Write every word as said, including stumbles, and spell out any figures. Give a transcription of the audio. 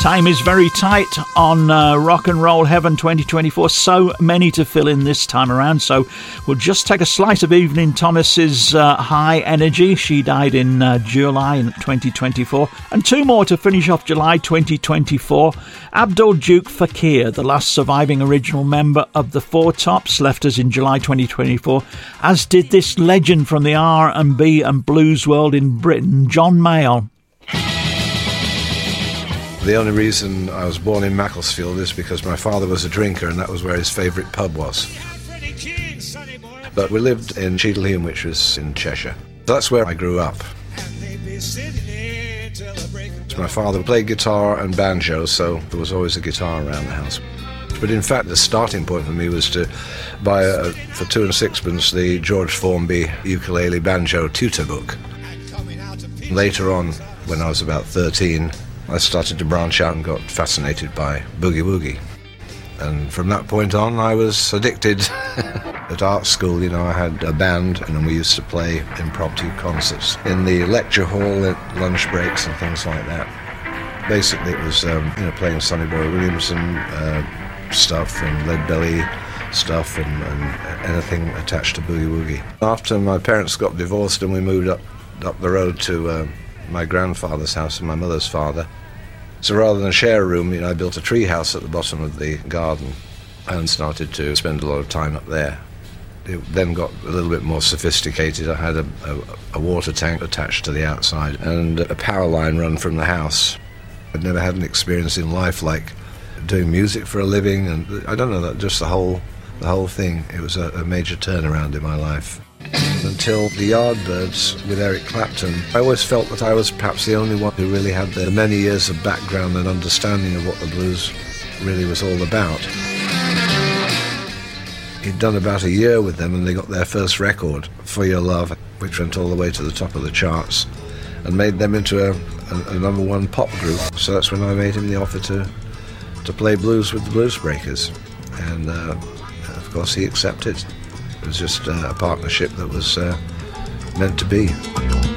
Time is very tight on uh, Rock and Roll Heaven twenty twenty-four. So many to fill in this time around. So we'll just take a slice of Evelyn Thomas's uh, High Energy. She died in uh, July in twenty twenty-four. And two more to finish off July twenty twenty-four. Abdul Duke Fakir, the last surviving original member of the Four Tops, left us in July twenty twenty-four, as did this legend from the R and B and blues world in Britain, John Mayall. The only reason I was born in Macclesfield is because my father was a drinker and that was where his favourite pub was. But we lived in Cheadle-Hulme, which was in Cheshire. That's where I grew up. My father played guitar and banjo, so there was always a guitar around the house. But in fact, the starting point for me was to buy, a, for two and sixpence, the George Formby ukulele banjo tutor book. Later on, when I was about thirteen, I started to branch out and got fascinated by boogie woogie. And from that point on, I was addicted. At art school, you know, I had a band and we used to play impromptu concerts in the lecture hall at lunch breaks and things like that. Basically, it was, um, you know, playing Sonny Boy Williamson uh, stuff and Lead Belly stuff and, and anything attached to boogie woogie. After my parents got divorced and we moved up, up the road to uh, my grandfather's house and my mother's father, so rather than share a room, you know, I built a tree house at the bottom of the garden and started to spend a lot of time up there. It then got a little bit more sophisticated. I had a, a, a water tank attached to the outside and a power line run from the house. I'd never had an experience in life like doing music for a living, and I don't know, that just the whole the whole thing. It was a, a major turnaround in my life. Until the Yardbirds with Eric Clapton, I always felt that I was perhaps the only one who really had the many years of background and understanding of what the blues really was all about. He'd done about a year with them and they got their first record, For Your Love, which went all the way to the top of the charts and made them into a, a, a number one pop group. So that's when I made him the offer to, to play blues with the Blues Breakers. And uh, of course he accepted. It was just uh, a partnership that was uh, meant to be.